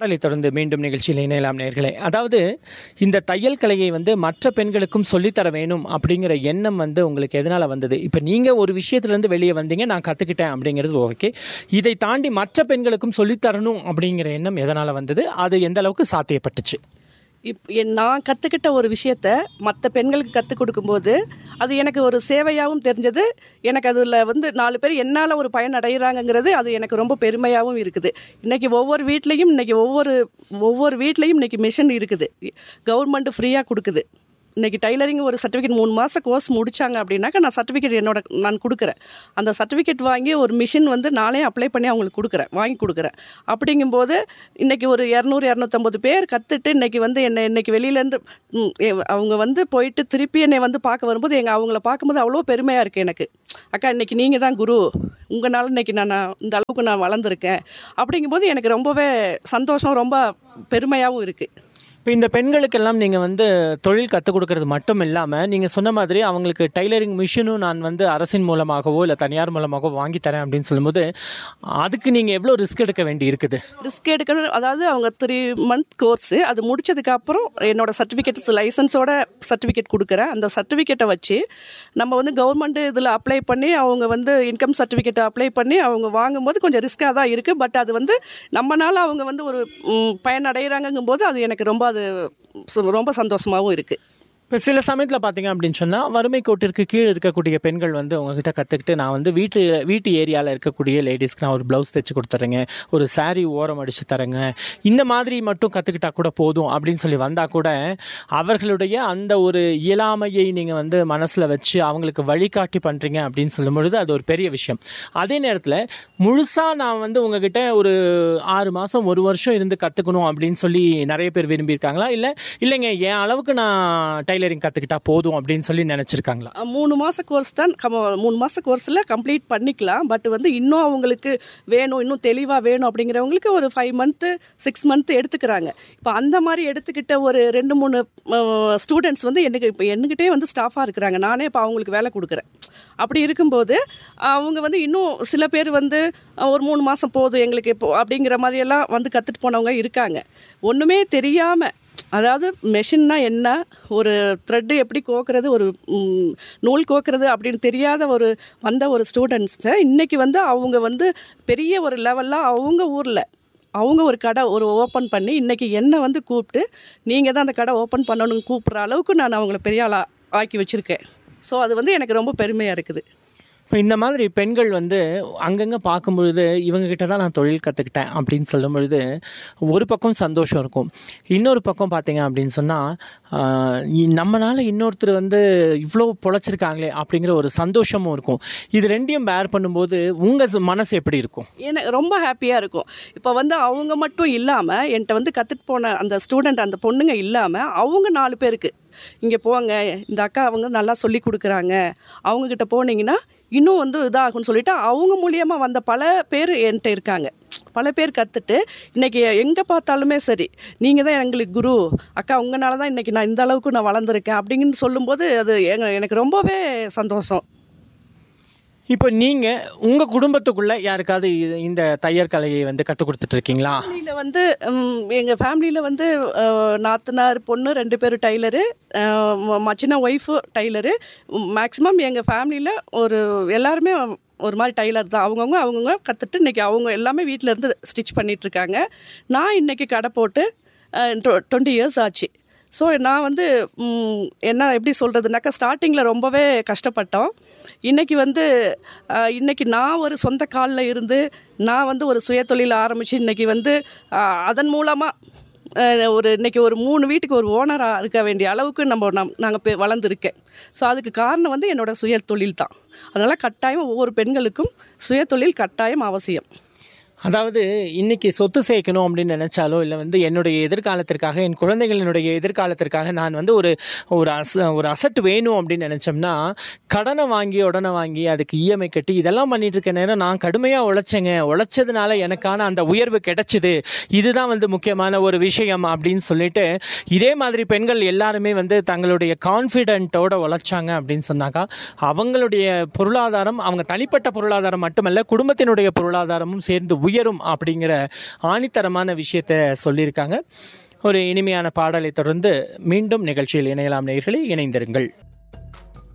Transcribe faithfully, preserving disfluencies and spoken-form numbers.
பாடலை தொடர்ந்து மீண்டும் நிகழ்ச்சியில் இணையலாம் நேயர்களே. அதாவது இந்த தையல் கலையை வந்து மற்ற பெண்களுக்கும் சொல்லித்தர வேணும் அப்படிங்கிற எண்ணம் வந்து உங்களுக்கு எதனால வந்தது? இப்போ நீங்கள் ஒரு விஷயத்துலேருந்து வெளியே வந்தீங்க, நான் கற்றுக்கிட்டேன் அப்படிங்கிறது ஓகே. இதை தாண்டி மற்ற பெண்களுக்கும் சொல்லித்தரணும் அப்படிங்கிற எண்ணம் எதனால் வந்தது? அது எந்த அளவுக்கு சாத்தியப்பட்டுச்சு? இப் என் நான் கற்றுக்கிட்ட ஒரு விஷயத்த மற்ற பெண்களுக்கு கற்றுக் கொடுக்கும்போது அது எனக்கு ஒரு சேவையாகவும் தெரிஞ்சது. எனக்கு அதில் வந்து நாலு பேர் என்னால் ஒரு பயன் அடைகிறாங்கங்கிறது அது எனக்கு ரொம்ப பெருமையாகவும் இருக்குது. இன்றைக்கி ஒவ்வொரு வீட்லேயும் இன்றைக்கி ஒவ்வொரு ஒவ்வொரு வீட்லேயும் இன்றைக்கி மிஷின் இருக்குது. கவர்மெண்ட் ஃப்ரீயாக கொடுக்குது. இன்றைக்கி டைலரிங் ஒரு சர்டிஃபிகேட் மூணு மாதம் கோர்ஸ் முடித்தாங்க அப்படின்னாக்கா நான் சர்டிஃபிகேட் என்னோட நான் கொடுக்குறேன். அந்த சர்டிஃபிகேட் வாங்கி ஒரு மிஷின் வந்து நானே அப்ளை பண்ணி அவங்களுக்கு கொடுக்குறேன், வாங்கி கொடுக்குறேன். அப்படிங்கும்போது இன்றைக்கி ஒரு இரநூறு இரநூத்தம்பது பேர் கற்றுட்டு இன்றைக்கி வந்து என்னை இன்றைக்கி வெளியிலேருந்து அவங்க வந்து போயிட்டு திருப்பி என்னை வந்து பார்க்க வரும்போது எங்கள் அவங்கள பார்க்கும்போது அவ்வளோ பெருமையாக இருக்குது எனக்கு. அக்கா இன்றைக்கி நீங்கள் தான் குரு, உங்களால் இன்றைக்கி நான் இந்த அளவுக்கு நான் வளர்ந்துருக்கேன் அப்படிங்கும்போது எனக்கு ரொம்பவே சந்தோஷம், ரொம்ப பெருமையாகவும் இருக்குது. இப்போ இந்த பெண்களுக்கெல்லாம் நீங்கள் வந்து தொழில் கற்றுக் கொடுக்கறது மட்டும் இல்லாமல் நீங்கள் சொன்ன மாதிரி அவங்களுக்கு டைலரிங் மிஷினும் நான் வந்து அரசின் மூலமாகவோ இல்லை தனியார் மூலமாகவோ வாங்கி தரேன் அப்படின்னு சொல்லும்போது அதுக்கு நீங்கள் எவ்வளோ ரிஸ்க் எடுக்க வேண்டி இருக்குது? ரிஸ்க் எடுக்கணும், அதாவது அவங்க த்ரீ மந்த் கோர்ஸு அது முடிச்சதுக்கப்புறம் என்னோட சர்டிஃபிகேட் லைசன்ஸோட சர்டிஃபிகேட் கொடுக்குறேன். அந்த சர்டிஃபிகேட்டை வச்சு நம்ம வந்து கவர்மெண்ட் இதில் அப்ளை பண்ணி அவங்க வந்து இன்கம் சர்டிஃபிகேட்டை அப்ளை பண்ணி அவங்க வாங்கும்போது கொஞ்சம் ரிஸ்க்காக தான் இருக்குது. பட் அது வந்து நம்மனால அவங்க வந்து ஒரு பயனடைகிறாங்கங்கும் போது அது எனக்கு ரொம்ப அது ரொம்ப சந்தோஷமாகவும் இருக்குது. இப்போ சில சமயத்தில் பார்த்தீங்க அப்படின்னு சொன்னால் வறுமை கோட்டிற்கு கீழே இருக்கக்கூடிய பெண்கள் வந்து உங்ககிட்ட கற்றுக்கிட்டு நான் வந்து வீட்டு வீட்டு ஏரியாவில் இருக்கக்கூடிய லேடிஸ்க்கு நான் ஒரு ப்ளவுஸ் தைச்சி கொடுத்துறேங்க, ஒரு சாரீ ஓரம் அடித்து தரேங்க, இந்த மாதிரி மட்டும் கற்றுக்கிட்டா கூட போதும் அப்படின்னு சொல்லி வந்தால் கூட அவர்களுடைய அந்த ஒரு இயலாமையை நீங்கள் வந்து மனசில் வச்சு அவங்களுக்கு வழிகாட்டி பண்ணுறீங்க அப்படின்னு சொல்லும் பொழுது அது ஒரு பெரிய விஷயம். அதே நேரத்தில் முழுசாக நான் வந்து உங்ககிட்ட ஒரு ஆறு மாதம் ஒரு வருஷம் இருந்து கற்றுக்கணும் அப்படின்னு சொல்லி நிறைய பேர் விரும்பியிருக்காங்களா? இல்லை இல்லைங்க என் அளவுக்கு நான் டைலரிங் கற்றுக்கிட்டா போதும் அப்படின்னு சொல்லி நினச்சிருக்காங்களா? மூணு மாத கோர்ஸ் தான், மூணு மாத கோர்ஸில் கம்ப்ளீட் பண்ணிக்கலாம். பட் வந்து இன்னும் அவங்களுக்கு வேணும், இன்னும் தெளிவாக வேணும் அப்படிங்கிறவங்களுக்கு ஒரு ஃபைவ் மந்த்து சிக்ஸ் மந்த்து எடுத்துக்கிறாங்க. இப்போ அந்த மாதிரி எடுத்துக்கிட்ட ஒரு ரெண்டு மூணு ஸ்டூடெண்ட்ஸ் வந்து எனக்கு இப்போ என்கிட்டே வந்து ஸ்டாஃபாக இருக்கிறாங்க. நானே இப்போ அவங்களுக்கு வேலை கொடுக்குறேன். அப்படி இருக்கும்போது அவங்க வந்து இன்னும் சில பேர் வந்து ஒரு மூணு மாதம் போதும் எங்களுக்கு இப்போ அப்படிங்கிற மாதிரியெல்லாம் வந்து கற்றுட்டு போனவங்க இருக்காங்க. ஒன்றுமே தெரியாமல், அதாவது மெஷின்னா என்ன, ஒரு த்ரெட்டு எப்படி கோக்கிறது, ஒரு நூல் கோக்கிறது அப்படின்னு தெரியாத ஒரு வந்த ஒரு ஸ்டூடெண்ட்ஸை இன்றைக்கி வந்து அவங்க வந்து பெரிய ஒரு லெவலில் அவங்க ஊரில் அவங்க ஒரு கடை ஒரு ஓப்பன் பண்ணி இன்றைக்கி என்னை வந்து கூப்பிட்டு நீங்கள் தான் அந்த கடை ஓப்பன் பண்ணணும்னு கூப்பிட்ற அளவுக்கு நான் அவங்கள பெரிய ஆளாக ஆக்கி வச்சுருக்கேன். ஸோ அது வந்து எனக்கு ரொம்ப பெருமையாக இருக்குது. இப்போ இந்த மாதிரி பெண்கள் வந்து அங்கங்கே பார்க்கும்பொழுது இவங்ககிட்ட தான் நான் தொழில் கற்றுக்கிட்டேன் அப்படின்னு சொல்லும் பொழுது ஒரு பக்கம் சந்தோஷம் இருக்கும். இன்னொரு பக்கம் பார்த்தீங்க அப்படின்னு சொன்னால் நம்மளால் இன்னொருத்தர் வந்து இவ்வளோ பொழைச்சிருக்காங்களே அப்படிங்கிற ஒரு சந்தோஷமும் இருக்கும். இது ரெண்டையும் பேர் பண்ணும்போது உங்கள் மனசு எப்படி இருக்கும்? எனக்கு ரொம்ப ஹாப்பியாக இருக்கும். இப்போ வந்து அவங்க மட்டும் இல்லாமல் என்கிட்ட வந்து கற்றுட்டு போன அந்த ஸ்டூடெண்ட் அந்த பொண்ணுங்க இல்லாமல் அவங்க நாலு பேருக்கு இங்கே போங்க, இந்த அக்கா அவங்க நல்லா சொல்லி கொடுக்குறாங்க, அவங்கக்கிட்ட போனீங்கன்னா இன்னும் வந்து இதாகும்னு சொல்லிட்டு அவங்க மூலியமாக வந்த பல பேர் என்கிட்ட இருக்காங்க. பல பேர் கற்றுட்டு இன்றைக்கி எங்கே பார்த்தாலுமே சரி நீங்கள் தான் எங்களுக்கு குரு, அக்கா உங்களால தான் இன்றைக்கி நான் இந்த அளவுக்கு நான் வளர்ந்துருக்கேன் அப்படின்னு சொல்லும்போது அது எனக்கு ரொம்பவே சந்தோஷம். இப்போ நீங்கள் உங்கள் குடும்பத்துக்குள்ளே யாருக்காவது இந்த தையல் கலையை வந்து கற்றுக் கொடுத்துட்ருக்கீங்களா? ஃபேமிலியில் வந்து எங்கள் ஃபேமிலியில் வந்து நாத்தனார் பொண்ணு ரெண்டு பேரும் டைலரு, சின்ன ஒய்ஃபு டைலரு. மேக்ஸிமம் எங்கள் ஃபேமிலியில் ஒரு எல்லாருமே ஒரு மாதிரி டைலர் தான். அவங்கவுங்க அவங்கவுங்க கற்றுட்டு இன்றைக்கி அவங்க எல்லாமே வீட்டில் இருந்து ஸ்டிச் பண்ணிகிட்ருக்காங்க. நான் இன்றைக்கி கடை போட்டு டுவெண்ட்டி இயர்ஸ் ஆச்சு. ஸோ நான் வந்து என்ன எப்படி சொல்கிறதுனாக்கா ஸ்டார்டிங்கில் ரொம்பவே கஷ்டப்பட்டோம். இன்றைக்கி வந்து இன்றைக்கி நான் ஒரு சொந்த காலில் இருந்து நான் வந்து ஒரு சுயதொழில் ஆரம்பித்து இன்றைக்கி வந்து அதன் மூலமாக ஒரு இன்றைக்கி ஒரு மூணு வீட்டுக்கு ஒரு ஓனராக இருக்க வேண்டிய அளவுக்கு நம்ம நம் நாங்கள் வளர்ந்துருக்கேன். ஸோ அதுக்கு காரணம் வந்து என்னோடய சுயதொழில் தான். அதனால் கட்டாயம் ஒவ்வொரு பெண்களுக்கும் சுயதொழில் கட்டாயம் அவசியம். அதாவது இன்னைக்கு சொத்து சேர்க்கணும் அப்படின்னு நினைச்சாலோ இல்லை வந்து என்னுடைய எதிர்காலத்திற்காக என் குழந்தைகளினுடைய எதிர்காலத்திற்காக நான் வந்து ஒரு ஒரு அச ஒரு அசட் வேணும் அப்படின்னு நினச்சோம்னா கடனை வாங்கி உடனே வாங்கி அதுக்கு இஎம்ஐ கட்டி இதெல்லாம் பண்ணிட்டு இருக்க நேரம் நான் கடுமையாக உழைச்சேங்க, உழைச்சதுனால எனக்கான அந்த உயர்வு கிடைச்சிது, இதுதான் வந்து முக்கியமான ஒரு விஷயம் அப்படின்னு சொல்லிட்டு இதே மாதிரி பெண்கள் எல்லாருமே வந்து தங்களுடைய கான்ஃபிடென்ட்டோட உழைச்சாங்க அப்படின்னு சொன்னாக்கா அவங்களுடைய பொருளாதாரம் அவங்க தனிப்பட்ட பொருளாதாரம் மட்டுமல்ல குடும்பத்தினுடைய பொருளாதாரமும் சேர்ந்து உயரும் அப்படிங்கிற ஆணித்தரமான விஷயத்தை சொல்லியிருக்காங்க. ஒரு இனிமையான பாடலை தொடர்ந்து மீண்டும் நிகழ்ச்சியில் இணையலாம் நேயர்களே, இணைந்திருங்கள்.